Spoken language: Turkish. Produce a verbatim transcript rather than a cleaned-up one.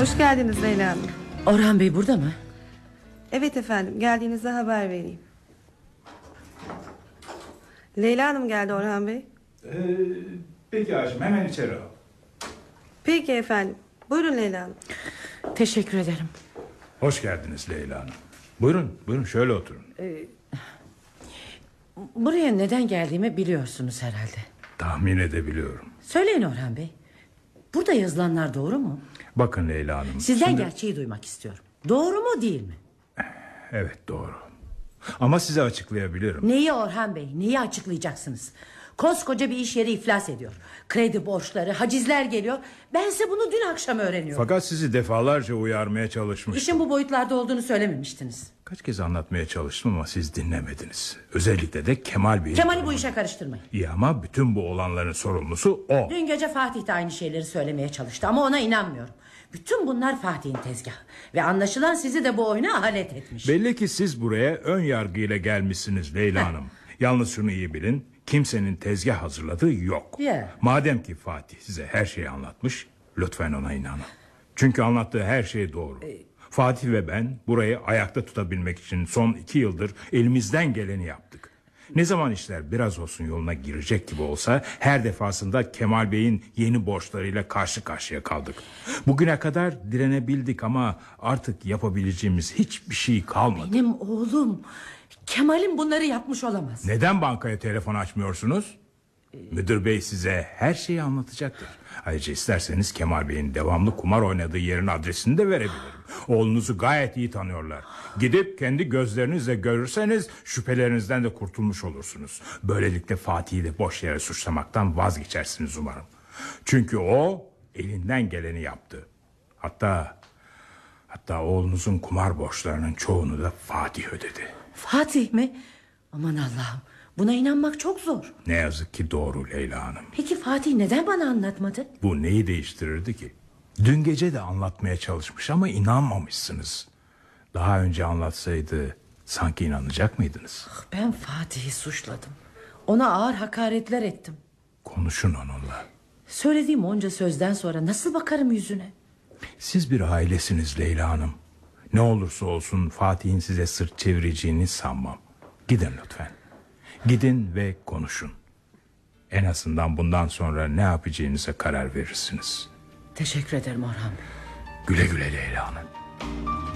Hoş geldiniz Leyla Hanım. Orhan Bey burada mı? Evet efendim, geldiğinizde haber vereyim. Leyla Hanım geldi Orhan Bey. Ee, peki Haşim, hemen içeri al. Peki efendim. Buyurun Leyla Hanım. Teşekkür ederim. Hoş geldiniz Leyla Hanım. Buyurun, buyurun şöyle oturun. Ee, buraya neden geldiğimi biliyorsunuz herhalde. Tahmin edebiliyorum. Söyleyin Orhan Bey. Burada yazılanlar doğru mu? Bakın Leyla Hanım. Sizden şimdi... gerçeği duymak istiyorum. Doğru mu değil mi? Evet doğru. Ama size açıklayabilirim. Neyi Orhan Bey? Neyi açıklayacaksınız? Koskoca bir iş yeri iflas ediyor. Kredi borçları, hacizler geliyor. Ben size bunu dün akşam öğreniyorum. Fakat sizi defalarca uyarmaya çalışmıştım. İşin bu boyutlarda olduğunu söylememiştiniz. Kaç kez anlatmaya çalıştım ama siz dinlemediniz. Özellikle de Kemal Bey. Kemal'i bu işe karıştırmayın. İyi ama bütün bu olanların sorumlusu o. Dün gece Fatih de aynı şeyleri söylemeye çalıştı ama ona inanmıyorum. Bütün bunlar Fatih'in tezgahı. Ve anlaşılan sizi de bu oyuna alet etmiş. Belli ki siz buraya ön yargıyla gelmişsiniz Leyla Hanım. Yalnız şunu iyi bilin. Kimsenin tezgah hazırladığı yok. Yeah. Madem ki Fatih size her şeyi anlatmış, lütfen ona inanın. Çünkü anlattığı her şey doğru. Ee... Fatih ve ben burayı ayakta tutabilmek için son iki yıldır elimizden geleni yaptık. Ne zaman işler biraz olsun yoluna girecek gibi olsa her defasında Kemal Bey'in yeni borçlarıyla karşı karşıya kaldık. Bugüne kadar direnebildik ama artık yapabileceğimiz hiçbir şey kalmadı. Benim oğlum Kemal'in bunları yapmış olamaz. Neden bankaya telefon açmıyorsunuz? Ee... Müdür bey size her şeyi anlatacaktır. Ayrıca isterseniz Kemal Bey'in devamlı kumar oynadığı yerin adresini de verebilirim. Oğlunuzu gayet iyi tanıyorlar. Gidip kendi gözlerinizle görürseniz şüphelerinizden de kurtulmuş olursunuz. Böylelikle Fatih'i de boş yere suçlamaktan vazgeçersiniz umarım. Çünkü o elinden geleni yaptı. Hatta hatta oğlunuzun kumar borçlarının çoğunu da Fatih ödedi. Fatih mi? Aman Allah'ım, buna inanmak çok zor. Ne yazık ki doğru Leyla Hanım. Peki Fatih neden bana anlatmadı? Bu neyi değiştirirdi ki? Dün gece de anlatmaya çalışmış ama inanmamışsınız. Daha önce anlatsaydı sanki inanacak mıydınız? Ben Fatih'i suçladım. Ona ağır hakaretler ettim. Konuşun onunla. Söylediğim onca sözden sonra nasıl bakarım yüzüne? Siz bir ailesiniz Leyla Hanım. Ne olursa olsun Fatih'in size sırt çevireceğini sanmam. Gidin lütfen. Gidin ve konuşun. En azından bundan sonra ne yapacağınıza karar verirsiniz. Teşekkür ederim Orhan Bey. Güle güle Leyla Hanım.